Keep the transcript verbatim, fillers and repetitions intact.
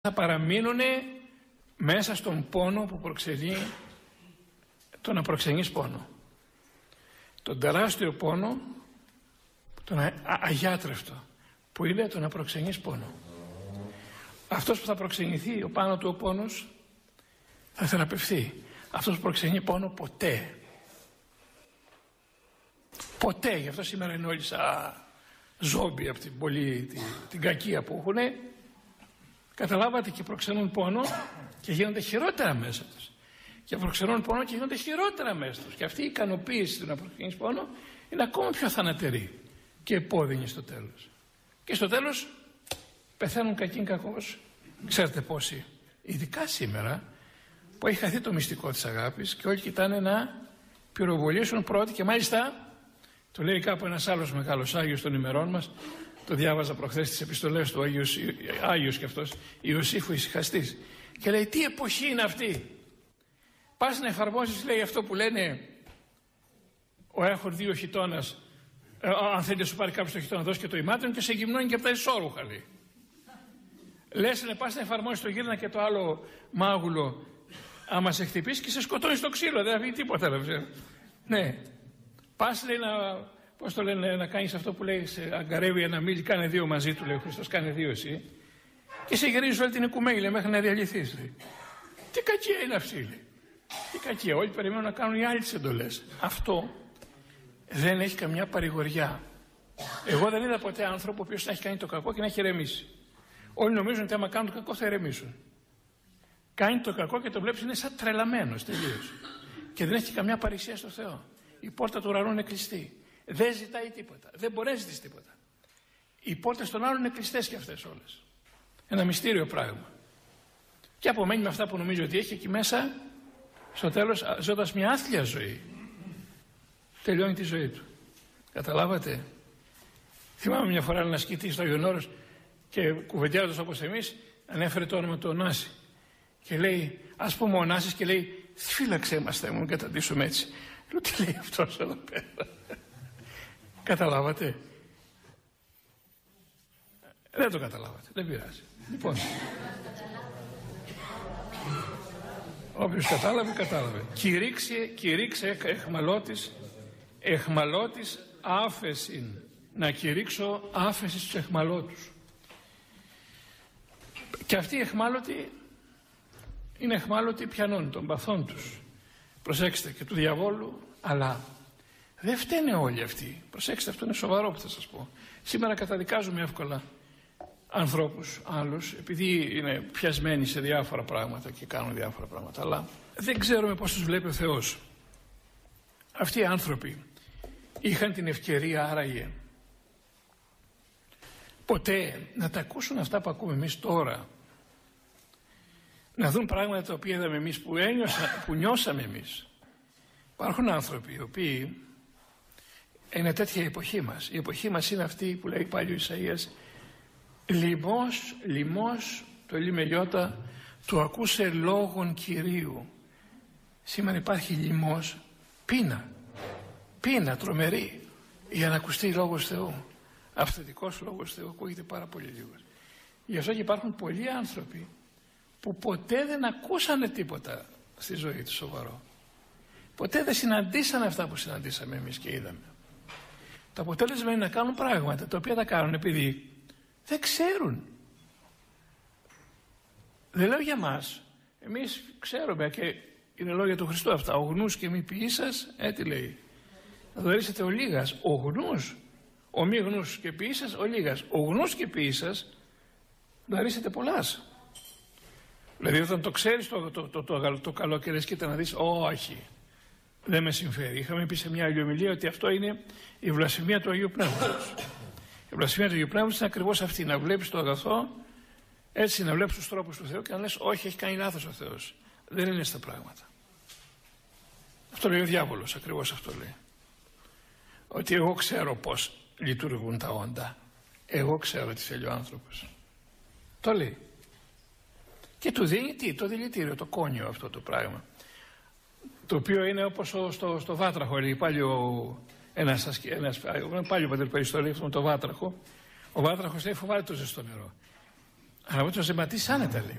θα παραμείνουν μέσα στον πόνο που προξενεί το να προξενείς πόνο. Τον τεράστιο πόνο, τον α, α, αγιάτρευτο, που είναι το να προξενείς πόνο. Αυτός που θα προξενηθεί ο πάνω του ο πόνος θα θεραπευθεί. Αυτός που προξενεί πόνο ποτέ. Ποτέ. Γι' αυτό σήμερα είναι όλοι σαν ζόμπι από την, πολύ, την, την κακία που έχουν. Καταλάβατε, και προξενούν πόνο και γίνονται χειρότερα μέσα τους. Και προξενούν πόνο και γίνονται χειρότερα μέσα τους. Και αυτή η ικανοποίηση του να προξενείς πόνο είναι ακόμα πιο θανατερή και επώδυνη στο τέλος. Και στο τέλος πεθαίνουν κακήν κακώς. Ξέρετε πόσοι, ειδικά σήμερα που έχει χαθεί το μυστικό της αγάπης και όλοι κοιτάνε να πυροβολήσουν πρώτοι, και μάλιστα το λέει κάπου ένας άλλος μεγάλος Άγιος των ημερών μας, το διάβαζα προχθές τις επιστολές του Άγιος, Άγιος και αυτός, Ιωσήφου Ησυχαστής, και λέει τι εποχή είναι αυτή. Πας να εφαρμόσεις, λέει, αυτό που λένε ο έχων δύο χιτώνας, ε, αν θέλει να σου πάρει κάποιος το χιτώνα δώσει και το ημάτιον και σε γυμνώνει και από τα ισόρουχα, λέει. Λες να πας να εφαρμόσεις το γύρνα και το άλλο μάγουλο, άμα σε χτυπήσει και σε σκοτώνει στο ξύλο, δεν θα βγει τίποτα. Δε. Ναι. Πας, λέει, να, πώς το λένε, να κάνεις αυτό που λέει, σε αγκαρεύει ένα μήλι, κάνε δύο μαζί του, λέει ο Χριστός, κάνε δύο εσύ. Και σε γυρίζεις όλη την οικουμένη, λέει, μέχρι να διαλυθείς, λέει. Τι κακία είναι αυτή, λέει. Τι κακία, όλοι περιμένουν να κάνουν οι άλλοι τις εντολές. Αυτό δεν έχει καμιά παρηγοριά. Εγώ δεν είδα ποτέ άνθρωπο ο οποίος να έχει κάνει το κακό και να έχει ηρεμήσει. Όλοι νομίζουν ότι άμα κάνουν το κακό θα ηρεμήσουν. Κάνει το κακό και το βλέπεις είναι σαν τρελαμένος τελείως. Και δεν έχει καμιά παρησία στο Θεό. Η πόρτα του ουρανού είναι κλειστή. Δεν ζητάει τίποτα. Δεν μπορεί να ζητήσει τίποτα. Οι πόρτες των άλλων είναι κλειστές και αυτές όλες. Ένα μυστήριο πράγμα. Και απομένει με αυτά που νομίζω ότι έχει εκεί μέσα, στο τέλος, ζώντας μια άθλια ζωή. Τελειώνει τη ζωή του. Καταλάβατε. Θυμάμαι μια φορά ένα ασκητή στο Άγιον Όρος και κουβεντιάζοντας όπως εμείς, ανέφερε το όνομα του Ωνάση. Και λέει, ας πούμε ο Ωνάσης, και λέει, φύλαξέ μας, Θεέ μου, μην καταντήσουμε έτσι. Λέω, τι λέει αυτός εδώ πέρα. Καταλάβατε. Δεν το καταλάβατε, δεν πειράζει. Λοιπόν, όποιος κατάλαβε, κατάλαβε. Κηρύξε, κηρύξε εχμαλώτης, εχμαλώτης άφεσιν. Να κηρύξω άφεση στους εχμαλώτους. Και αυτοί οι εχμάλωτοι είναι εχμάλωτοι πιανών των παθών τους. Προσέξτε, και του διαβόλου, αλλά δεν φταίνε όλοι αυτοί. Προσέξτε, αυτό είναι σοβαρό που θα σας πω. Σήμερα καταδικάζουμε εύκολα ανθρώπους άλλους επειδή είναι πιασμένοι σε διάφορα πράγματα και κάνουν διάφορα πράγματα, αλλά δεν ξέρουμε πώς τους βλέπει ο Θεός. Αυτοί οι άνθρωποι είχαν την ευκαιρία άραγε ποτέ να τα ακούσουν αυτά που ακούμε εμείς τώρα, να δουν πράγματα τα οποία είδαμε εμείς, που, ένιωσα, που νιώσαμε εμείς. Υπάρχουν άνθρωποι οι οποίοι είναι τέτοια η εποχή μας. Η εποχή μας είναι αυτή που λέει πάλι ο Ισαΐας, λιμός, λιμός, το λιμελιώτα, του ακούσε λόγων Κυρίου. Σήμερα υπάρχει λιμός, πείνα, πείνα τρομερή, για να ακουστεί λόγος Θεού. Αυθεντικός λόγος Θεού ακούγεται πάρα πολύ λίγος. Γι' αυτό και υπάρχουν πολλοί άνθρωποι που ποτέ δεν ακούσανε τίποτα στη ζωή του σοβαρό. Ποτέ δεν συναντήσανε αυτά που συναντήσαμε εμείς και είδαμε. Το αποτέλεσμα είναι να κάνουν πράγματα τα οποία τα κάνουν επειδή δεν ξέρουν. Δεν λέω για μας. Εμείς ξέρουμε και είναι λόγια του Χριστού αυτά. Ο γνούς και μη ποιήσας, ε, τι λέει. Να δωρήσετε ο λίγας. Ο γνούς, ο μη γνούς και ποιήσας, ο λίγας. Ο γνούς και ποιήσας, δωρήσετε πολλάς. Δηλαδή όταν το ξέρεις το, το, το, το, το, το καλό και λες κοίτα να δεις, όχι, δεν με συμφέρει. Είχαμε πει σε μια άλλη ομιλία ότι αυτό είναι η βλασφημία του Αγίου Πνεύματος. Η βλασφημία του Αγίου Πνεύματος είναι ακριβώς αυτή, να βλέπεις το αγαθό, έτσι να βλέπεις τους τρόπους του Θεού και να λες όχι, έχει κάνει λάθος ο Θεός. Δεν είναι στα πράγματα. Αυτό λέει ο διάβολος, ακριβώς αυτό λέει. Ότι εγώ ξέρω πώς λειτουργούν τα όντα. Εγώ ξέρω τι θέλει ο άνθρωπος. Το λέει. Και του δίνει τι, το δηλητήριο, το κόνιο αυτό το πράγμα. Το οποίο είναι όπως στο, στο βάτραχο, λέει πάλι ο, ένας, ένας, πάλι ο πατέρ Περιστολή, αυτό με το βάτραχο. Ο βάτραχος λέει φοβάται το ζεστό νερό. Αλλά ο ζεματής άνετα λέει.